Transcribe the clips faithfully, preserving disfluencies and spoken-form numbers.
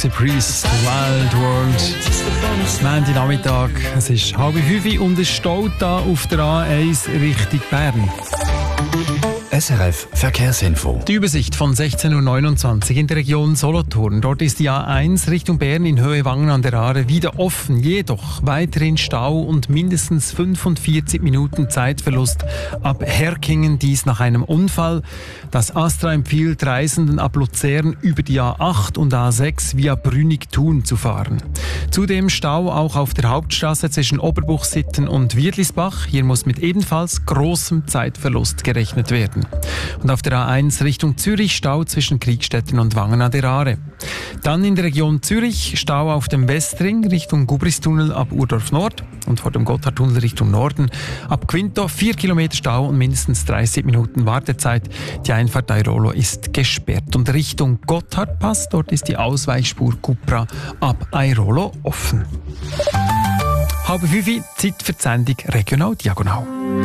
Alessia Priest, Wild World. Montag Nachmittag, es ist halb fünf und es steht da auf der A eins Richtung Bern. S R F Verkehrsinfo. Die Übersicht von sechzehn Uhr neunundzwanzig in der Region Solothurn. Dort ist die A eins Richtung Bern in Höhe Wangen an der Aare wieder offen. Jedoch weiterhin Stau und mindestens fünfundvierzig Minuten Zeitverlust ab Herkingen. Dies nach einem Unfall. Das Astra empfiehlt Reisenden ab Luzern über die A acht und A sechs via Brünig-Thun zu fahren. Zudem Stau auch auf der Hauptstraße zwischen Oberbuchsitten und Wiedlisbach. Hier muss mit ebenfalls großem Zeitverlust gerechnet werden. Und auf der A eins Richtung Zürich Stau zwischen Kriegstetten und Wangen an der Aare. Dann in der Region Zürich Stau auf dem Westring Richtung Gubristunnel ab Urdorf Nord und vor dem Gotthardtunnel Richtung Norden. Ab Quinto vier Kilometer Stau und mindestens dreißig Minuten Wartezeit. Die Einfahrt Airolo ist gesperrt. Und Richtung Gotthardpass, dort ist die Ausweichspur Cupra ab Airolo offen. Halb fünf, Zeit für die Sendung Regional Diagonal.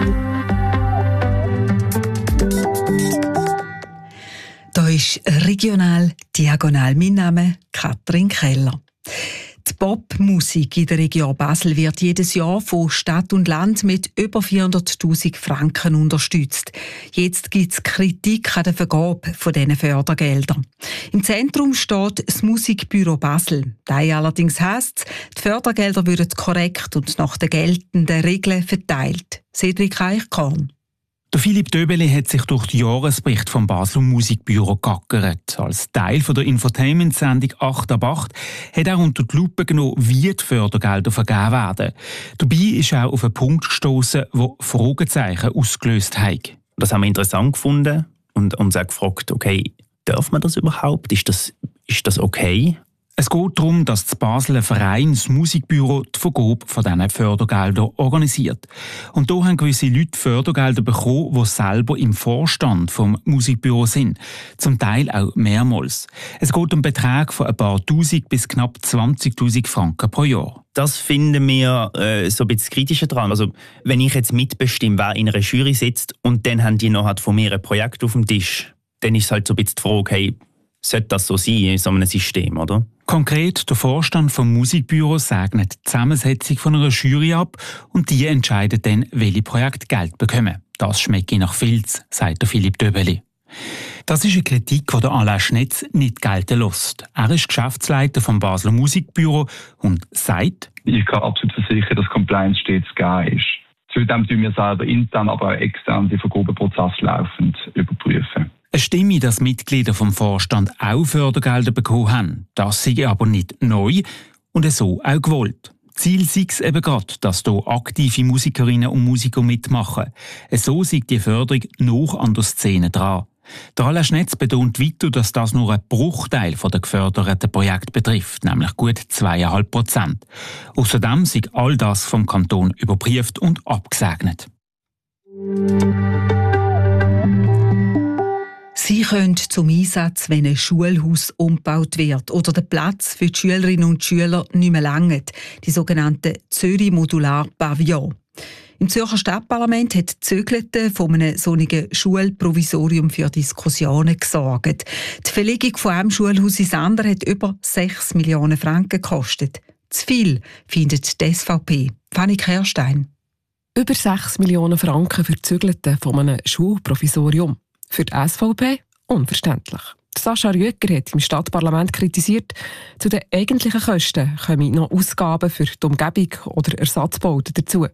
Da ist Regional Diagonal. Mein Name Katrin Keller. Die Popmusik in der Region Basel wird jedes Jahr von Stadt und Land mit über vierhunderttausend Franken unterstützt. Jetzt gibt es Kritik an der Vergabe von diesen Fördergeldern. Im Zentrum steht das Musikbüro Basel. Das allerdings heisst, die Fördergelder würden korrekt und nach den geltenden Regeln verteilt. Cedric Eichkorn. Der Philipp Döbeli hat sich durch den Jahresbericht vom Basler Musikbüro gackert. Als Teil von der Infotainment-Sendung acht ab acht hat er unter die Lupe genommen, wie die Fördergelder vergeben werden. Dabei ist er auch auf einen Punkt gestossen, der Fragezeichen ausgelöst hat. Das haben wir interessant gefunden und uns auch gefragt, okay, darf man das überhaupt? Ist das, ist das okay? Es geht darum, dass das Basler Verein, das Musikbüro, die Vergabe von diesen Fördergeldern organisiert. Und da haben gewisse Leute Fördergelder bekommen, die selber im Vorstand vom Musikbüro sind. Zum Teil auch mehrmals. Es geht um Beträge von ein paar Tausend bis knapp zwanzigtausend Franken pro Jahr. Das finden wir äh, so ein bisschen kritischer dran. Also, wenn ich jetzt mitbestimme, wer in einer Jury sitzt und dann haben die noch von mir ein Projekt auf dem Tisch, dann ist es halt so ein bisschen die Frage, hey, sollte das so sein in so einem System, oder? Konkret, der Vorstand vom Musikbüro segnet die Zusammensetzung von einer Jury ab und die entscheidet dann, welche Projekte Geld bekommen. Das schmeckt nach Filz, sagt der Philipp Döbeli. Das ist eine Kritik, die der Alain Schnetz nicht gelten lässt. Er ist Geschäftsleiter vom Basler Musikbüro und sagt: Ich kann absolut versichern, dass Compliance stets gegeben ist. Zudem tun wir selber intern, aber auch extern die Vergabeprozesse laufend überprüfen. Es stimme, dass Mitglieder vom Vorstand auch Fördergelder bekommen haben. Das sei aber nicht neu und so auch gewollt. Ziel sei es eben gerade, dass hier aktive Musikerinnen und Musiker mitmachen. So sei die Förderung noch an der Szene dran. Der Alain Schnetz betont weiter, dass das nur ein Bruchteil der geförderten Projekte betrifft, nämlich gut zweieinhalb Prozent. Außerdem sei all das vom Kanton überprüft und abgesegnet. Sie können zum Einsatz, wenn ein Schulhaus umgebaut wird oder der Platz für die Schülerinnen und Schüler nicht mehr reicht, die sogenannte Zürich Modular Pavillon. Im Zürcher Stadtparlament hat die Zögelte von einem solchen Schulprovisorium für Diskussionen gesorgt. Die Verlegung von einem Schulhaus ins andere hat über sechs Millionen Franken gekostet. Zu viel, findet die S V P. Fanny Kerstein. Über sechs Millionen Franken für die Zögelte von einem Schulprovisorium. Für die S V P unverständlich. Sascha Rüegger hat im Stadtparlament kritisiert, zu den eigentlichen Kosten kommen noch Ausgaben für die Umgebung oder Ersatzbauten dazu.